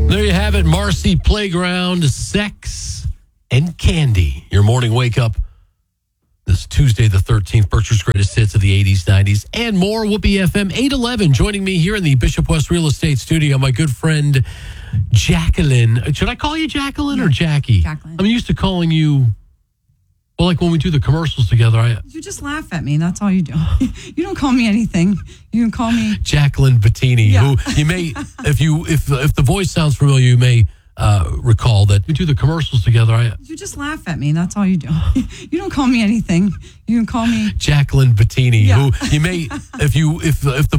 There you have it, Marcy Playground, Sex and Candy. Your morning wake up this Tuesday the 13th, Berkshire's greatest hits of the 80s, 90s, and more. Whoopee FM 811. Joining me here in the Bishop West Real Estate Studio, my good friend Jacqueline. Should I call you Jacqueline or Jackie? Jacqueline. I'm used to calling you, well, like when we do the commercials together. You just laugh at me. That's all you do. You don't call me anything. You can call me Jacqueline Bettini, who you may, if the voice sounds familiar, you may recall that we do the commercials together. You just laugh at me. That's all you do. You don't call me anything. You can call me Jacqueline Bettini, who you may, if the